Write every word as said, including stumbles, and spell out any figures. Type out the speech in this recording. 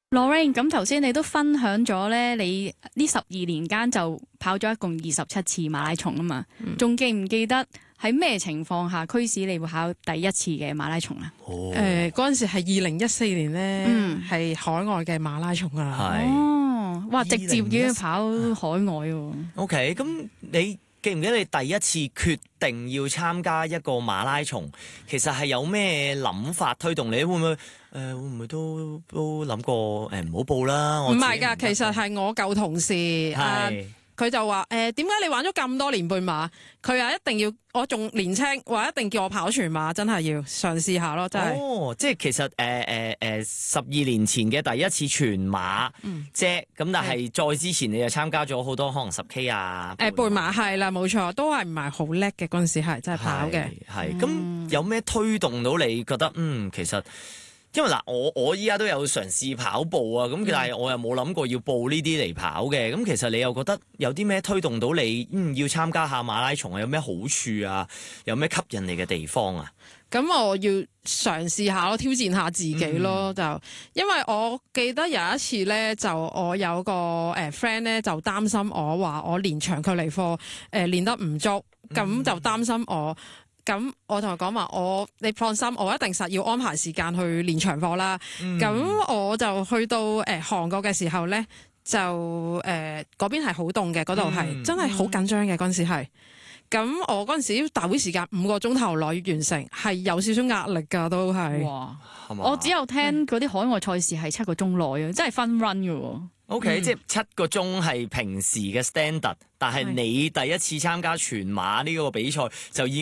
Lorraine，咁頭先你都分享咗咧，你呢十二年間就跑咗一共二十七次馬拉松啊嘛，仲、嗯、記唔記得喺咩情況下驅使你會考第一次嘅馬拉松啊？ 哦， 誒嗰陣時係二零一四年咧，係、嗯、海外嘅馬拉松啊。 係哦，哇，直接已經跑海外喎。OK， 咁你記唔記得你第一次決定要參加一個馬拉松，其實係有咩諗法推動你？會唔會誒、呃、會唔會都都諗過誒唔好報啦？ 唔係㗎，其實係我舊同事，係佢、呃、就話誒點解你玩咗咁多年半馬？佢話一定要我仲年青，話一定叫我跑全馬，真係要嘗試下咯，真係。 哦，即係其實誒誒誒十二年前嘅第一次全馬啫，咁、嗯、但係再之前你就參加咗好多可能十 K 啊。誒半馬係啦，冇錯，都係唔係好叻嘅嗰陣時係真係跑嘅。 係咁、嗯、有咩推動到你覺得嗯其實？因為嗱，我我依家都有嘗試跑步啊，咁、嗯、但係我又冇諗過要報呢啲嚟跑嘅。咁其實你又覺得有啲咩推動到你嗯要參加下馬拉松啊？有咩好處啊？有咩吸引你嘅地方啊？ 咁我要嘗試下咯，挑戰下自己咯。嗯、就因為我記得有一次咧，就我有個誒 friend 咧就擔心我話我練長距離課誒練得唔足，咁、嗯、就擔心我。咁我同佢講話，我你放心，我一定實要安排時間去練長課啦。咁、嗯、我就去到誒、呃、韓國嘅時候咧，就誒嗰、呃、邊係好凍嘅，嗰度係真係好緊張嘅嗰陣時係。咁我嗰陣時大會時間五個鐘頭內完成，係有少少壓力㗎，都係。哇！ 我只有聽嗰啲海外賽事係七個鐘內啊，真係 fun run 㗎喎。 O、okay, K，、嗯、即係七個鐘係平時嘅 standard，但係你第一次參加全馬呢個比賽就已